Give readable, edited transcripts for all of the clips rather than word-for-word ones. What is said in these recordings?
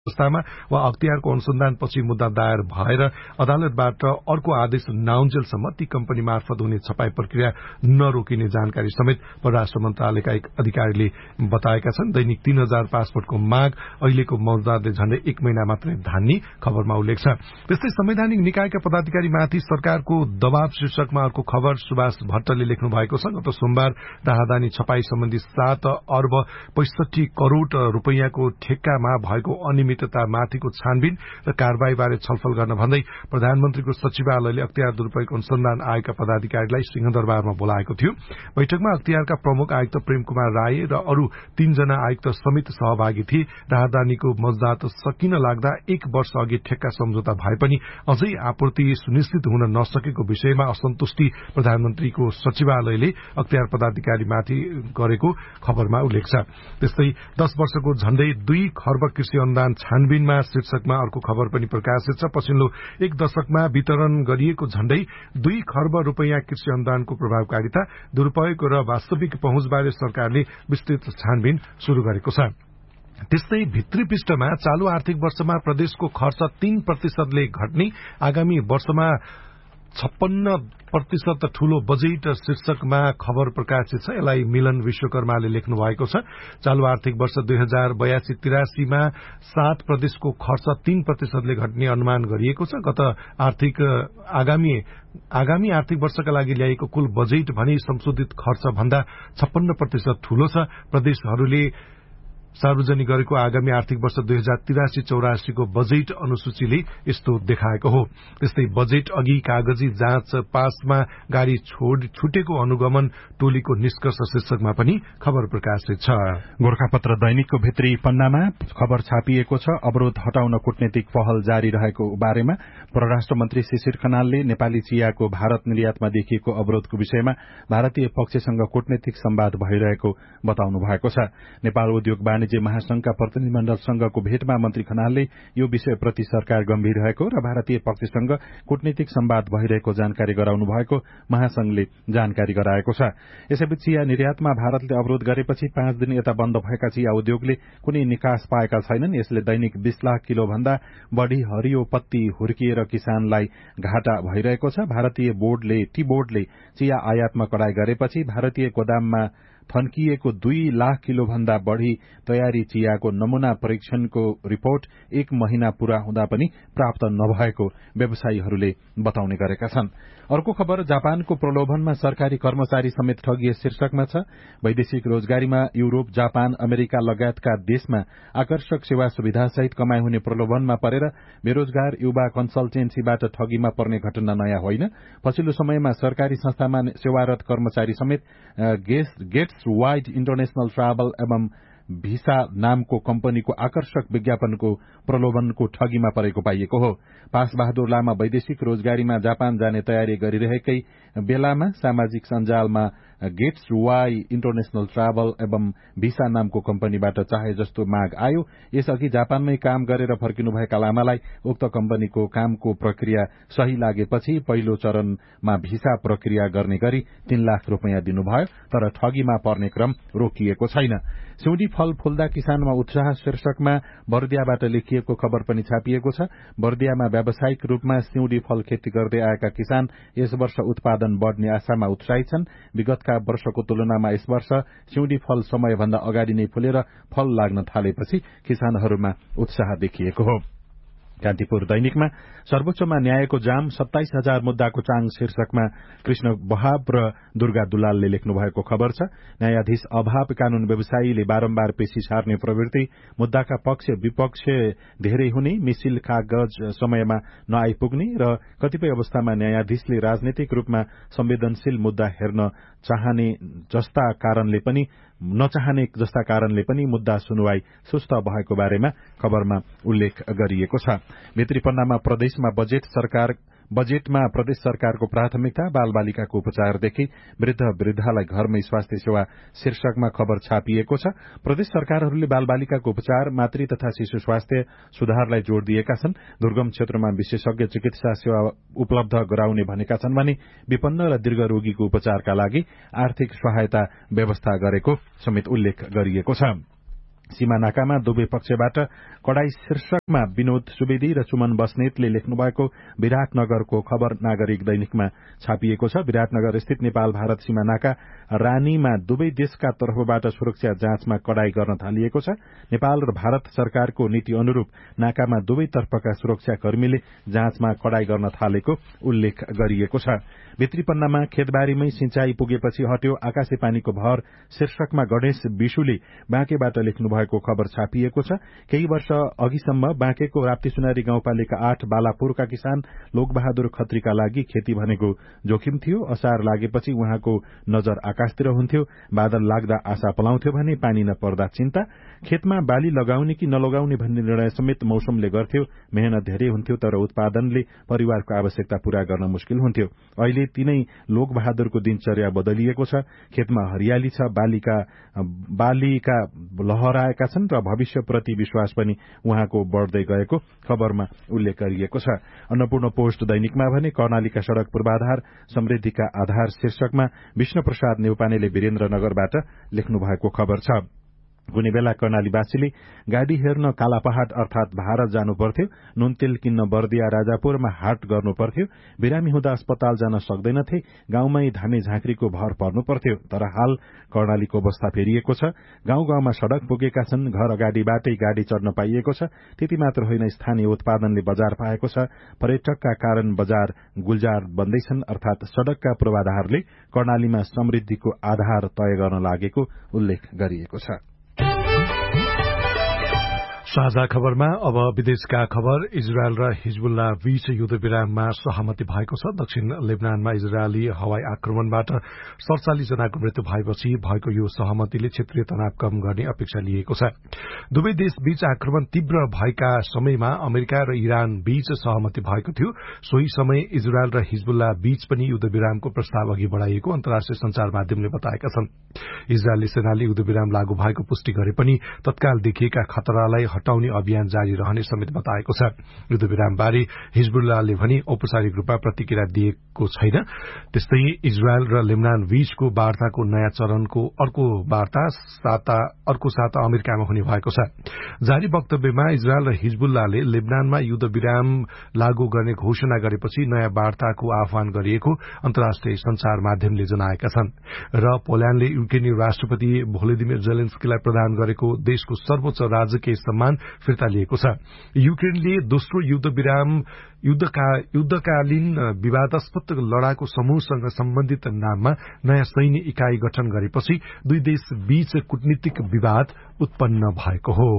अवस्थामा वा अख्तियारको अनुसन्धानपछि मुद्दा दायर भएर अदालतबाट अर्को आदेश नआउन्जेलसम्म ती कम्पनी मार्फत हुने छपाई प्रक्रिया नरोकिने जानकारी समेत परराष्ट्र मन्त्रालयका एक अधिकारीले बताएका छन्। दैनिक 3000 पासपोर्टको माग अहिलेको मौजदारले झण्डै 1 महिना मात्रै धान्ने खबरमा उल्लेख छ। त्यस्तै संवैधानिक निकायका पदाधिकारीमाथि सरकारको दबाव शीर्षकमा अर्को खबर सुभाष भट्टले लेख्नु भएको छ। गत सोमबार राहदानी छपाई सम्बन्धी 7 अर्ब 65 करोड़ रूपैयाँको ठेक्कामा भएको अनियमिततामाथिको छानबिन र कारवाहीबारे छलफल गर्न भन्दै प्रधानमन्त्रीको सचिवालयले अख्तियार दुरूपयोग अनुसन्धान आयोगका पदाधिकारीलाई सिंहदरबारमा बोलाएको थियो। बैठकमा अख्तियारका प्रमुख आयुक्त प्रेम कुमार राय र अरू 3 जना आयुक्त समेत सहभागी थिए। राहदानीको मजदात सकिन लाग्दा 1 वर्ष अघि ठेक्का सम्झौता भए पनि अझै आपूर्ति सुनिश्चित हुन नसकेको विषयमा असन्तुष्टि प्रधानमन्त्रीको सचिवालयले अख्तियार पदाधिकारीमाथि गरेको खबरमा उल्लेख छ। त्यस्तै 10 वर्षको झण्डै 2 खर्ब कृषि अनुदान छानबिनमा शीर्षकमा अर्को खबर पनि प्रकाशित छ। पछिल्लो 1 दशकमा वितरण गरिएको झण्डै 2 खर्ब रूपैयाँ कृषि अनुदानको प्रभावकारिता, दुरूपयोग र वास्तविक पहुँचबारे सरकारले विस्तृत छानबिन शुरू गरेको छ। त्यस्तै भित्री पृष्ठमा चालू आर्थिक वर्षमा प्रदेशको खर्च 3% घट्ने, आगामी वर्षमा 56% ठूलो बजेट शीर्षकमा खबर प्रकाशित छ। यसलाई मिलन विश्वकर्माले लेख्नु भएको छ। चालू आर्थिक वर्ष 2082-83 मा 7 प्रदेशको खर्च 3% घट्ने अनुमान गरिएको छ। आगामी आर्थिक वर्षका लागि ल्याएको कुल बजेट भने संशोधित खर्च भन्दा 56% ठूलो छ। प्रदेशहरूले सार्वजनिक गरेको आगामी आर्थिक वर्ष 2083-84 को बजेट अनुसूचीले यस्तो देखाएको हो। त्यस्तै बजेट अघि कागजी जाँच पासमा गाड़ी छुटेको अनुगमन टोलीको निष्कर्ष शीर्षकमा पनि खबर प्रकाशित छ। गोरखापत्र दैनिकको भित्री पन्नामा खबर छापिएको छ। अवरोध हटाउन कूटनीतिक पहल जारी रहेको बारेमा परराष्ट्र मन्त्री शिशिर खनालले नेपाली चियाको भारत निर्यातमा देखिएको अवरोधको विषयमा भारतीय पक्षसँग कूटनीतिक सम्वाद भइरहेको बताउनु भएको छ। नेपाल उद्योग वाणिज्य महासंघका प्रतिनिधिमण्डलसँगको भेटमा मन्त्री खनालले यो विषयप्रति सरकार गम्भीर रहेको र भारतीय पक्षसँग कूटनीतिक सम्वाद भइरहेको जानकारी गराउनु भएको महासंघले जानकारी गराएको छ। यसैबीच चिया निर्यातमा भारतले अवरोध गरेपछि 5 दिन यता बन्द भएका चिया उद्योगले कुनै निकास पाएका छैनन्। यसले दैनिक 20 लाख किलो भन्दा बढ़ी हरियो पत्ती हुर्किएर किसानलाई घाटा भइरहेको छ। भारतीय टी बोर्डले चिया आयातमा कडाई गरेपछि भारतीय गोदाममा थन्किएको 2 लाख किलो भन्दा बढ़ी तयारी चियाको नमूना परीक्षणको रिपोर्ट 1 महिना पूरा हुँदा पनि प्राप्त नभएको व्यवसायीहरूले बताउने गरेका छन्। अर्को खबर जापानको प्रलोभनमा सरकारी कर्मचारी समेत ठगिए शीर्षकमा छ। वैदेशिक रोजगारीमा युरोप, जापान, अमेरिका लगायतका देशमा आकर्षक सेवा सुविधासहित कमाई हुने प्रलोभनमा परेर बेरोजगार युवा कन्सल्टेन्सीबाट ठगीमा पर्ने घटना नयाँ होइन। पछिल्लो समयमा सरकारी संस्थामा सेवारत कर्मचारी समेत गेट्स वाइड इन्टरनेशनल ट्राभल एवं भिसा नामको कम्पनीको आकर्षक विज्ञापनको प्रलोभनको ठगीमा परेको पाइएको हो। पास बहादुर लामा वैदेशिक रोजगारीमा जापान जाने तयारी गरिरहेकै बेलामा सामाजिक सञ्जालमा गेट्स वाई इन्टरनेशनल ट्राभल एवं भिसा नामको कम्पनीबाट चाहे जस्तो माग आयो। यसअघि जापानमै काम गरेर फर्किनुभएका लामालाई उक्त कम्पनीको कामको प्रक्रिया सही लागेपछि पहिलो चरणमा भिसा प्रक्रिया गर्ने गरी 3 लाख रूपैयाँ दिनुभयो, तर ठगीमा पर्ने क्रम रोकिएको छैन। सिउँडी फल फुल्दा किसानमा उत्साह शीर्षकमा बर्दियाबाट लेखिएको खबर पनि छापिएको छ। बर्दियामा व्यावसायिक रूपमा सिउँडी फल खेती गर्दै आएका किसान यस वर्ष उत्पादन बढ़ने आशामा उत्साहित छन्। विगतका वर्षको तुलनामा यस वर्ष सिउँडी फल समयभन्दा अगाडि नै फुलेर फल लाग्न थालेपछि किसानहरूमा उत्साह देखिएको हो। कान्तिपुर दैनिकमा सर्वोच्चमा न्यायको जाम 27,000 मुद्दाको चाङ शीर्षकमा कृष्ण बहाब र दुर्गा दुलालले लेख्नु भएको खबर छ। न्यायाधीश अभाव कानून व्यवसायीले बारम्बार पेशी सार्ने प्रवृत्ति, मुद्दाका पक्ष विपक्ष धेरै हुने, मिसिल कागज समयमा नआइपुग्ने र कतिपय अवस्थामा न्यायाधीशले राजनैतिक रूपमा संवेदनशील मुद्दा हेर्न नचाहने जस्ता कारणले पनि मुद्दा सुनवाई सुस्त भएको बारेमा खबरमा उल्लेख गरिएको छ। भित्री पन्नामा बजेटमा प्रदेश सरकारको प्राथमिकता बालबालिकाको उपचारदेखि वृद्धालाई घरमै स्वास्थ्य सेवा शीर्षकमा खबर छापिएको छ। प्रदेश सरकारहरूले बालबालिकाको उपचार, मातृ तथा शिशु स्वास्थ्य सुधारलाई जोड़ दिएका छन्। दुर्गम क्षेत्रमा विशेषज्ञ चिकित्सा सेवा उपलब्ध गराउने भनेका छन् भने विपन्न र दीर्घ रोगीको उपचारका लागि आर्थिक सहायता व्यवस्था गरेको समेत उल्लेख गरिएको छ। सीमा नाकामा दुवै पक्षबाट कडाई शीर्षकमा विनोद सुवेदी र सुमन बस्नेतले लेख्नु भएको विराटनगरको खबर नागरिक दैनिकमा छापिएको छ। विराटनगर स्थित नेपाल भारत सीमा नाका रानीमा दुवै देशका तर्फबाट सुरक्षा जाँचमा कडाई गर्न थालिएको छ। नेपाल र भारत सरकारको नीति अनुरूप नाकामा दुवै तर्फका सुरक्षाकर्मीले जाँचमा कडाई गर्न थालेको उल्लेख गरिएको छ। भित्री पन्नामा खेतबारीमै सिंचाई पुगेपछि हट्यो आकाशे पानीको भर शीर्षकमा गणेश विशुले बाँकेबाट लेख्नु भएको खबर छापिएको छ। केही वर्ष अघिसम्म बाँकेको राप्तीसुनारी गाउँपालिका 8 बालापुरका किसान लोकबहादुर खत्रीका लागि खेती भनेको जोखिम थियो। असार लागेपछि उहाँको नजर आकाशतिर हुन्थ्यो। बादल लाग्दा आशा पलाउँथ्यो भने पानी नपर्दा चिन्ता। खेतमा बाली लगाउने कि नलगाउने भन्ने निर्णय समेत मौसमले गर्थ्यो। मेहनत धेरै हुन्थ्यो तर उत्पादनले परिवारको आवश्यकता पूरा गर्न मुस्किल हुन्थ्यो। अहिले तिनै लोकबहादुरको दिनचर्या बदलिएको छ। खेतमा हरियाली छ, बालीका लहराएका छन् र भविष्यप्रति विश्वास पनि उहाँको बढ्दै गएको खबरमा उल्लेख गरिएको छ। अन्नपूर्ण पोस्ट दैनिकमा भने कर्णालीका सड़क पूर्वाधार समृद्धिका आधार शीर्षकमा विष्णुप्रसाद नेउपानेले वीरेन्द्रनगरबाट लेख्नु भएको खबर छ। कुनै बेला कर्णालीवासीले गाडी हेर्न कालापहाड़ अर्थात भारत जानु पर्थ्यो। नुन तेल किन्न बर्दिया राजापुरमा हाट गर्नु पर्थ्यो। बिरामी हुँदा अस्पताल जान सक्दैनथे। गाउँमै धामी झाँक्रीको भर पर्नु पर्थ्यो। तर हाल कर्णालीको अवस्था फेरिएको छ। गाउँ गाउँमा सड़क पुगेका छन्। घर अगाडिबाटै गाडी चढ्न पाइएको छ। त्यति मात्र होइन, स्थानीय उत्पादनले बजार पाएको छ। पर्यटकका कारण बजार गुलजार बन्दैछन् अर्थात सड़कका पूर्वाधारले कर्णालीमा समृद्धिको आधार तय गर्न लागेको उल्लेख गरिएको छ। साझा खबरमा अब विदेशका खबर। इजरायल र हिजबुल्ला बीच युद्धविराममा सहमति भएको छ। दक्षिण लेबनानमा इजरायली हवाई आक्रमणबाट 47 जनाको मृत्यु भएपछि भएको यो सहमतिले क्षेत्रीय तनाव कम गर्ने अपेक्षा लिएको छ। दुवै देश बीच आक्रमण तीव्र भएका समयमा अमेरिका र इरान बीच सहमति भएको थियो। सोही समय इजरायल र हिजबुल्ला बीच पनि युद्धविरामको प्रस्ताव अघि बढ़ाइएको अन्तर्राष्ट्रिय संचार माध्यमले बताएका छन्। इजरायली सेनाले युद्धविराम लागू भएको पुष्टि गरे पनि तत्काल देखिएका खतरालाई हटाउने अभियान जारी रहने समेत बताएको छ। युद्धविरामबारे हिजबुल्लाले भने औपचारिक रूपमा प्रतिक्रिया दिएको छैन। त्यस्तै इजरायल र लेबनान बीचको वार्ताको नयाँ चरणको अर्को साता अमेरिकामा हुने भएको छ। जारी वक्तव्यमा इजरायल र हिजबुल्लाले लेबनानमा युद्धविराम लागू गर्ने घोषणा गरेपछि नयाँ वार्ताको आह्वान गरिएको अन्तर्राष्ट्रिय संचार माध्यमले जनाएका छन्। र पोल्याण्डले युक्रेनी राष्ट्रपति भोलोदिमिर जेलेन्स्कीलाई प्रदान गरेको देशको सर्वोच्च राजकीय सम्मान फिर्ता लिएको छ। युक्रेनले दोस्रो युद्धकालीन विवादास्पद लडाकु समूहसँग सम्बन्धित नाममा नयाँ सैन्य इकाई गठन गरेपछि दुई देश बीच कूटनीतिक विवाद उत्पन्न भएको हो।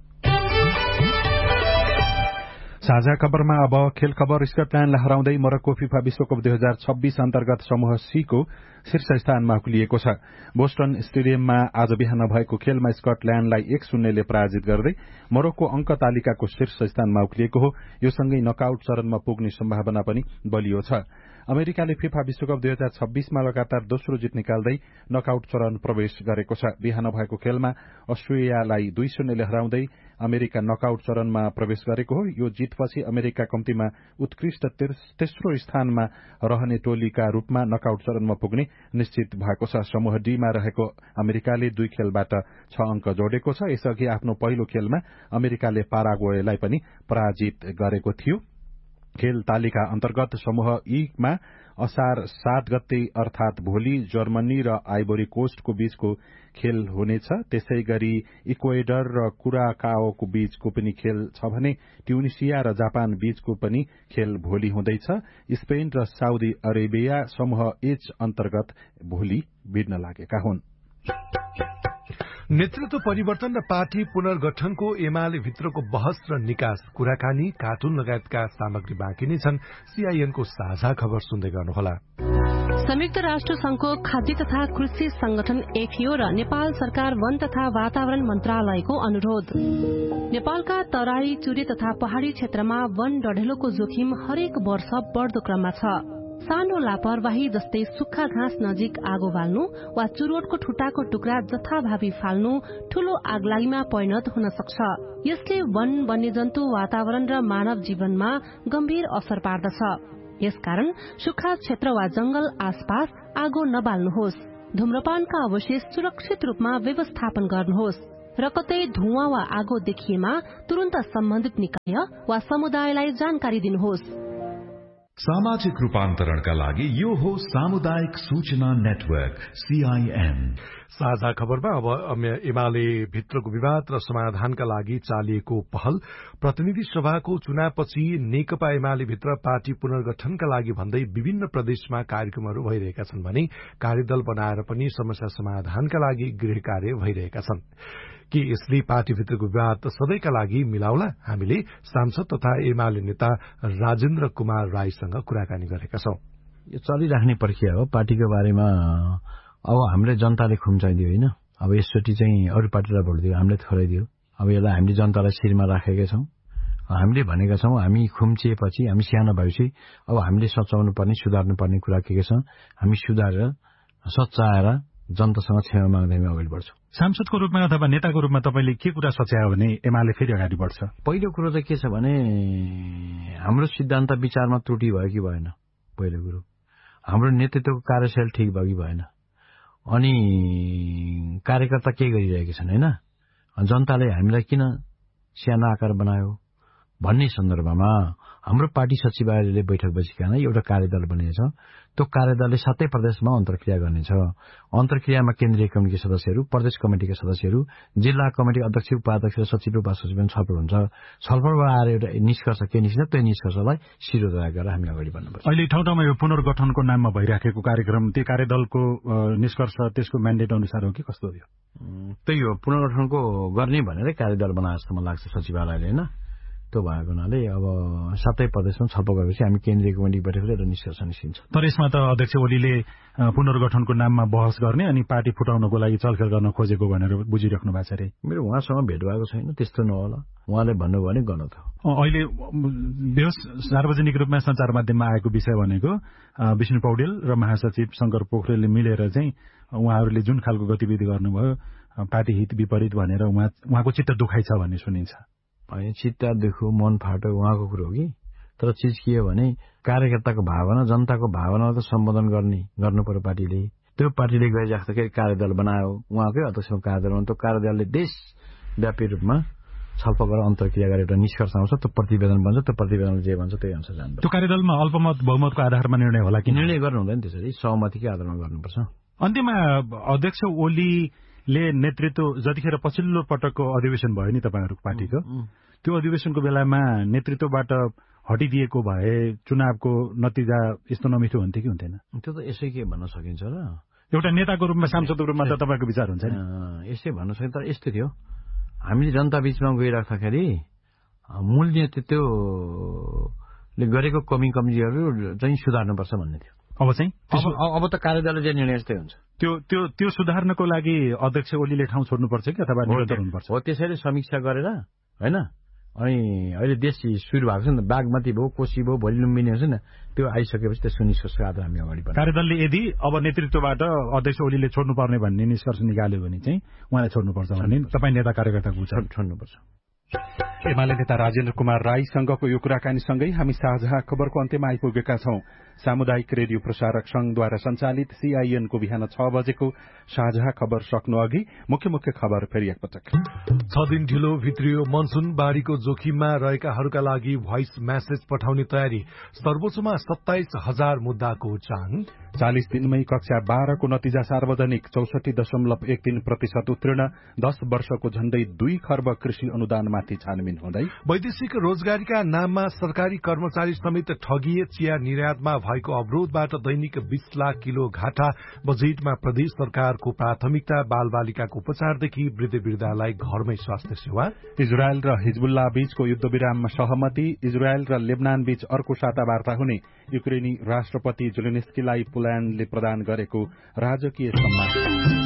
साझा खबरमा अब खेल खबर। स्कटल्याण्डलाई हराउँदै मोरक्को फिफा विश्वकप 2026 अन्तर्गत समूह सी को शीर्ष स्थानमा उक्लिएको छ। बोस्टन स्टेडियममा आज बिहान भएको खेलमा स्कटल्याण्डलाई 1-0 ले पराजित गर्दै मोरक्को अंक तालिकाको शीर्ष स्थानमा उक्लिएको हो। यो सँगै नकआउट चरणमा पुग्ने सम्भावना पनि बलियो छ। अमेरिकाले फिफा विश्वकप 2026 मा लगातार दोस्रो जित निकाल्दै नकआउट चरण प्रवेश गरेको छ। बिहान भएको खेलमा अस्ट्रेलियालाई 2-0 ले हराउँदै अमेरिका नकआउट चरणमा प्रवेश गरेको हो। यो जितपछि अमेरिका कम्तीमा उत्कृष्ट तेस्रो स्थानमा रहने टोलीका रूपमा नकआउट चरणमा पुग्ने निश्चित भएको छ। समूह डी मा रहेको अमेरिकाले 2 खेलबाट 6 अंक जोडेको छ। यसअघि आफ्नो पहिलो खेलमा अमेरिकाले पाराग्वेलाई पनि पराजित गरेको थियो। खेल तालिका अन्तर्गत समूह ई मा असार 7 गते अर्थात भोलि जर्मनी र आइभोरी कोस्टको बीचको खेल हुनेछ। त्यसै गरी इक्वेडर र कुराकाओको बीचको पनि खेल छ भने ट्युनिसिया र जापान बीचको पनि खेल भोलि हुँदैछ। स्पेन र साउदी अरेबिया समूह एच अन्तर्गत भोलि भिड्न लागेका हुन्। नेतृत्व परिवर्तन र पार्टी पुनर्गठनको एमाले भित्रको बहस र निकास, कुराकानी, कार्टुन लगायतका सामग्री बाँकी नै छन्। सीआईएनको साझा खबर सुन्दै गर्नुहोला। संयुक्त राष्ट्र संघको खाद्य तथा कृषि संगठन एफएओ र नेपाल सरकार वन तथा वातावरण मन्त्रालयको अनुरोध। नेपालका तराई, चुरे तथा पहाड़ी क्षेत्रमा वन डढेलोको जोखिम हरेक वर्ष बढ़दो क्रममा छ। सानो लापरवाही जस्तै सुक्खा घाँस नजिक आगो बाल्नु वा चुरोटको ठुटाको टुक्रा जथाभावी फाल्नु ठूलो आगलागीमा परिणत हुन सक्छ। यसले वन, वन्यजन्तु, वातावरण र मानव जीवनमा गम्भीर असर पार्दछ। यसकारण सुक्खा क्षेत्र वा जंगल आसपास आगो नबाल्नुहोस्। धूम्रपानका अवशेष सुरक्षित रूपमा व्यवस्थापन गर्नुहोस्। र कतै धुवाँ वा आगो देखिएमा तुरन्त सम्बन्धित निकाय वा समुदायलाई जानकारी दिनुहोस्। सामाजिक रूपान्तरणका लागि यो हो सामुदायिक सूचना नेटवर्क CIN। साझा खबरमा अब एमाले भित्रको विवाद र समाधानका लागि चालिएको पहल, प्रतिनिधि सभाको चुनावपछि नेकपा एमाले भित्र पार्टी पुनर्गठनका लागि भन्दै विभिन्न प्रदेशमा कार्यक्रमहरू भइरहेका छन् भने कार्यदल बनाएर पनि समस्या समाधानका लागि गृह कार्य भइरहेका छन्। के यसले पार्टीभित्रको विवाद सधैँका लागि मिलाउला? हामीले सांसद तथा एमाले नेता राजेन्द्र कुमार राईसँग कुराकानी गरेका छौं। यो चलिराख्ने प्रक्रिया हो पार्टीको बारेमा। अब हामीले जनताले खुम्चाइदियो होइन, अब यसचोटि चाहिँ अरू पार्टीलाई भोट दियो, हामीले थोराइदियो। अब यसलाई हामीले जनतालाई शिरमा राखेका छौं। हामीले भनेका छौं हामी खुम्चिएपछि, हामी सानो भएपछि अब हामीले सच्याउनु पर्ने, सुधार्नु पर्ने कुरा के छ, हामी सुधारेर सच्याएर जनतासँग क्षमा माग्दै हामी अगाडि बढ्छौं। सांसदको रूपमा अथवा नेताको रूपमा तपाईले के कुरा सच्यायो भने एमाले फेरि अगाडि बढ्छ? पहिलो कुरो चाहिँ के छ भने हाम्रो सिद्धान्त विचारमा त्रुटि भयो कि भएन, पहिलो कुरो हाम्रो नेतृत्वको कार्यशैली ठिक भयो कि भएन, अनि कार्यकर्ता के गरिरहेका छन् होइन, जनताले हामीलाई किन सानो आकार बनायो भन्ने सन्दर्भमा हाम्रो पार्टी सचिवालयले बैठक बसिकन एउटा कार्यदल बनेको छ। त्यो कार्यदलले 7 प्रदेशमा अन्तर्क्रिया गर्नेछ। अन्तर्क्रियामा केन्द्रीय कमिटिका सदस्यहरू, प्रदेश कमिटिका सदस्यहरू, जिल्ला कमिटी अध्यक्ष, उपाध्यक्ष, सचिव र उपसचिव छलफल हुन्छ। छलफलबाट आएर एउटा निष्कर्ष के निस्किन्छ, त्यो निष्कर्षलाई शिरोधार्य गरेर हामी अगाडि बढ्नुपर्छ। अहिले ठाउँ ठाउँमा यो पुनर्गठनको नाममा भइराखेको कार्यक्रम त्यो कार्यदलको निष्कर्ष त्यसको म्यान्डेट अनुसार हो कि कस्तो हो? त्यही हो, पुनर्गठनको गर्ने भनेर कार्यदल बनाए जस्तो मलाई लाग्छ सचिवालयले होइन। त्यो भएको हुनाले अब 7 प्रदेशमा छलफल गरेपछि हामी केन्द्रीय कमिटी बैठकले एउटा निष्कर्ष निस्किन्छ। तर यसमा त अध्यक्ष ओलीले पुनर्गठनको नाममा बहस गर्ने अनि पार्टी फुटाउनको लागि चलखेल गर्न खोजेको भनेर बुझिराख्नु भएको छ अरे। मेरो उहाँसँग भेट भएको छैन, त्यस्तो नहोला। उहाँले भन्नुभयो भने गलत हो। अहिले सार्वजनिक रूपमा सञ्चार माध्यममा आएको विषय भनेको विष्णु पौडेल र महासचिव शंकर पोखरेलले मिलेर चाहिँ उहाँहरूले जुन खालको गतिविधि गर्नुभयो पार्टी हित विपरीत भनेर उहाँको चित्त दुखाइ छ भन्ने सुनिन्छ। चित्त दुखो, मन फाटो उहाँको कुरो हो कि, तर चिज के हो भने कार्यकर्ताको भावना, जनताको भावना त सम्बोधन गर्नु पर्यो पार्टीले। त्यो पार्टीले गरिराख्दाखेरि कार्यदल बनायो, उहाँकै अध्यक्षको कार्यदल बनायो। त्यो कार्यदलले देशव्यापी रूपमा छलफल गरेर अन्तर्क्रिया गरेर एउटा निष्कर्ष आउँछ, त्यो प्रतिवेदन बन्छ। त्यो प्रतिवेदनले जे भन्छ त्यही अनुसार जान्छ। त्यो कार्यदलमा अल्पमत बहुमतको आधारमा निर्णय होला कि? निर्णय गर्नु हुँदैन त्यसरी, सहमतिकै आधारमा गर्नुपर्छ। अन्त्यमा अध्यक्ष ओलीले नेतृत्व जतिखेर पछिल्लो पटकको अधिवेशन भयो नि तपाईँहरूको पार्टीको, त्यो अधिवेशनको बेलामा नेतृत्वबाट हटिदिएको भए चुनावको नतिजा यस्तो नमिठो हुन्थ्यो कि हुन्थेन? त्यो त यसै के भन्न सकिन्छ र, एउटा नेताको रूपमा सांसदको रूपमा त तपाईँको विचार हुन्छ नि? यसै भन्न सकिन्छ। तर यस्तो थियो, हामीले जनता बीचमा गइराख्दाखेरि मूल नेतृत्वले गरेको कमी कमजोरीहरू चाहिँ सुधार्नुपर्छ भन्ने थियो। अब चाहिँ अब त कार्यदलले जे निर्णय जस्तै हुन्छ। त्यो सुधार्नको लागि अध्यक्ष ओलीले ठाउँ छोड्नुपर्छ कि अथवा निरन्तर हुनुपर्छ? हो, त्यसैले समीक्षा गरेर होइन। अनि अहिले देश सुरु भएको छ नि, बागमती भयो, कोशी भयो, भोलि लुम्बिनी हुन्छ नि, त्यो आइसकेपछि त्यसको निष्कर्षको आधार हामी अगाडि बढ्छौँ। कार्यदलले यदि अब नेतृत्वबाट अध्यक्ष ओलीले छोड्नुपर्ने भन्ने निष्कर्ष निकाल्यो भने चाहिँ उहाँलाई छोड्नुपर्छ भन्ने तपाईँ नेता कार्यकर्ताको छोड्नुपर्छ। एमाले नेता राजेन्द्र कुमार राईसँगको यो कुराकानीसँगै हामी साझा खबरको अन्त्यमा आइपुगेका छौं। सामुदायिक रेडियो प्रसारक संघद्वारा सञ्चालित CIN को बिहान 6 बजेको साझा खबर सक्नु अघि मुख्य खबर फेरि एकपटक। 6 दिन ढिलो भित्रियो मनसुन, बाढ़ीको जोखिममा रहेकाहरूका लागि भोइस मेसेज पठाउने तयारी। सर्वोच्चमा 27,000 मुद्दाको उच्चारण। 40 दिनमै कक्षा 12 को नतिजा सार्वजनिक, 64.13% उत्तीर्ण। 10 वर्षको झण्डै 2 खर्ब कृषि अनुदानमाथि छानबिन हुँदै। वैदेशिक रोजगारीका नाममा सरकारी कर्मचारी समेत ठगिए। चिया निर्यातमा भएको अवरोधबाट दैनिक 20 लाख किलो घाटा। बजेटमा प्रदेश सरकारको प्राथमिकता बालबालिकाको उपचारदेखि वृद्धलाई घरमै स्वास्थ्य सेवा। इजरायल र हिजबुल्लाह बीचको युद्धविराममा सहमति। इजरायल र लेबनान बीच अर्को साता वार्ता हुने। युक्रेनी राष्ट्रपति जेलेन्स्कीलाई पोल्याण्डले प्रदान गरेको राजकीय सम्मान।